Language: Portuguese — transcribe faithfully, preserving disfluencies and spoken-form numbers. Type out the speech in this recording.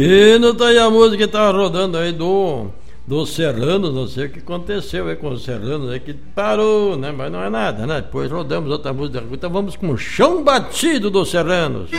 E não tá aí a música que tava rodando aí do, do Serrano, não sei o que aconteceu aí com o Serrano aí, que parou, né? Mas não é nada, né? Depois rodamos outra música, então vamos com o Chão Batido dos Serranos.